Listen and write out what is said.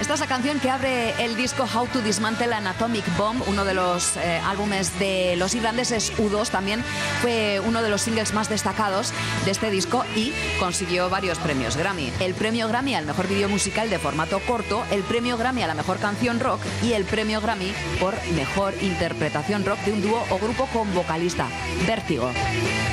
Esta es la canción que abre el disco How to Dismantle an Atomic Bomb, uno de los álbumes de los irlandeses U2. También fue uno de los singles más destacados de este disco y consiguió varios premios Grammy. El premio Grammy al mejor vídeo musical de formato corto, el premio Grammy a la mejor canción rock y el premio Grammy por mejor interpretación rock de un dúo o grupo con vocalista, Vértigo.